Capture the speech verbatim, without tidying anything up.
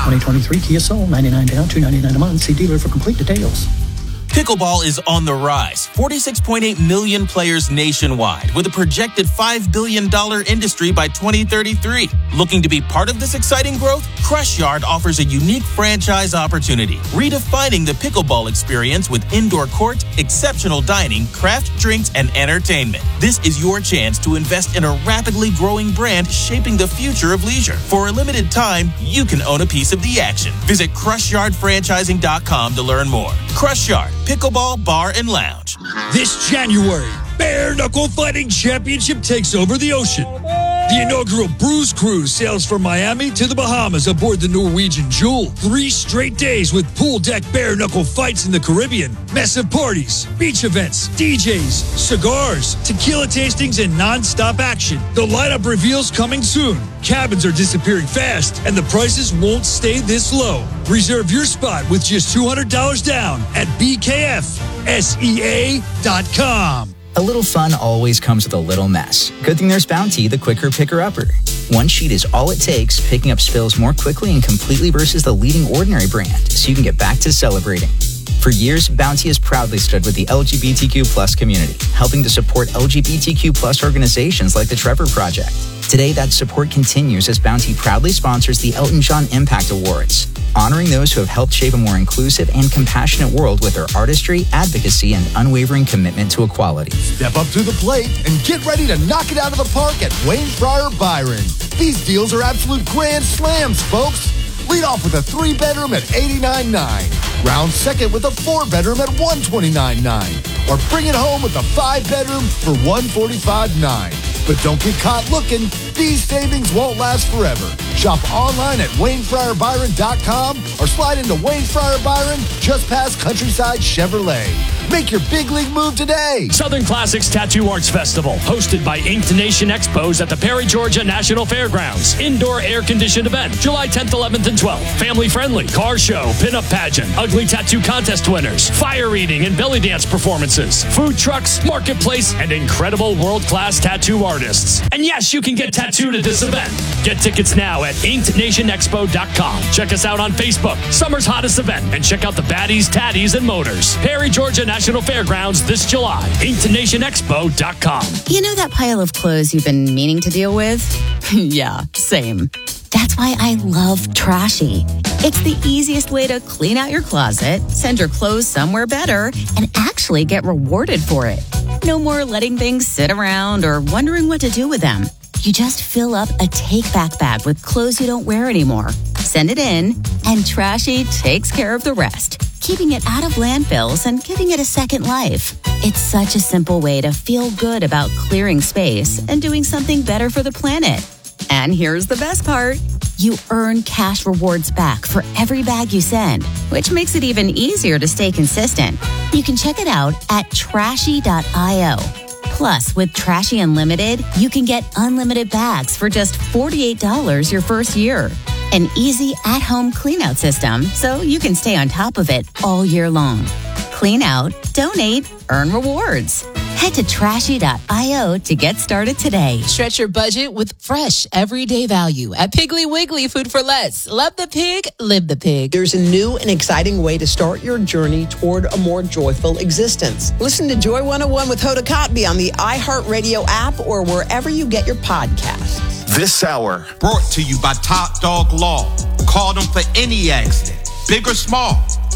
twenty twenty-three Kia Soul, ninety-nine down, two ninety-nine a month. See dealer for complete details. Pickleball is on the rise. forty-six point eight million players nationwide, with a projected five billion dollars industry by twenty thirty-three. Looking to be part of this exciting growth? Crush Yard offers a unique franchise opportunity, redefining the pickleball experience with indoor court, exceptional dining, craft drinks, and entertainment. This is your chance to invest in a rapidly growing brand shaping the future of leisure. For a limited time, you can own a piece of the action. Visit crush yard franchising dot com to learn more. Crush Yard, Pickleball Bar and Lounge. This January, Bare Knuckle Fighting Championship takes over the ocean. The inaugural Bruise Cruise sails from Miami to the Bahamas aboard the Norwegian Jewel. Three straight days with pool deck bare knuckle fights in the Caribbean, massive parties, beach events, D Js, cigars, tequila tastings, and non-stop action. The lineup reveals coming soon. Cabins are disappearing fast, and the prices won't stay this low. Reserve your spot with just two hundred dollars down at B K F S E A dot com. A little fun always comes with a little mess. Good thing there's Bounty, the quicker picker-upper. One sheet is all it takes, picking up spills more quickly and completely versus the leading Ordinary brand, so you can get back to celebrating. For years, Bounty has proudly stood with the L G B T Q plus community, helping to support L G B T Q plus organizations like the Trevor Project. Today, that support continues as Bounty proudly sponsors the Elton John Impact Awards, honoring those who have helped shape a more inclusive and compassionate world with their artistry, advocacy, and unwavering commitment to equality. Step up to the plate and get ready to knock it out of the park at Wayne Fryer Byron. These deals are absolute grand slams, folks. Lead off with a three-bedroom at eighty-nine nine. Round second with a four-bedroom at one twenty-nine nine. Or bring it home with a five-bedroom for one forty-five nine. But don't get caught looking. These savings won't last forever. Shop online at Wayne Fryer Byron dot com or slide into Wayne Fryer Byron just past Countryside Chevrolet. Make your big league move today. Southern Classics Tattoo Arts Festival, hosted by Inked Nation Expos at the Perry, Georgia National Fairgrounds. Indoor air-conditioned event, July tenth, eleventh, and twelfth. Family-friendly, car show, pinup pageant, ugly tattoo contest winners, fire eating and belly dance performances, food trucks, marketplace, and incredible world-class tattoo artists. And yes, you can get tattooed at this event. Get tickets now at inked nation expo dot com. Check us out on Facebook, summer's hottest event, and check out the baddies, tatties, and motors. Perry, Georgia National Fairgrounds this July. inked nation expo dot com. You know that pile of clothes you've been meaning to deal with? Yeah, same. That's why I love Trashy. It's the easiest way to clean out your closet, send your clothes somewhere better, and actually get rewarded for it. No more letting things sit around or wondering what to do with them. You just fill up a take-back bag with clothes you don't wear anymore. Send it in, and Trashy takes care of the rest, keeping it out of landfills and giving it a second life. It's such a simple way to feel good about clearing space and doing something better for the planet. And here's the best part. You earn cash rewards back for every bag you send, which makes it even easier to stay consistent. You can check it out at trashy dot io. Plus, with Trashy Unlimited, you can get unlimited bags for just forty-eight dollars your first year. An easy at-home clean-out system so you can stay on top of it all year long. Clean out, donate, earn rewards. Head to trashy dot io to get started today. Stretch your budget with fresh, everyday value at Piggly Wiggly Food for Less. Love the pig, live the pig. There's a new and exciting way to start your journey toward a more joyful existence. Listen to Joy one oh one with Hoda Kotb on the iHeartRadio app or wherever you get your podcasts. This hour brought to you by Top Dog Law. Call them for any accident, big or small.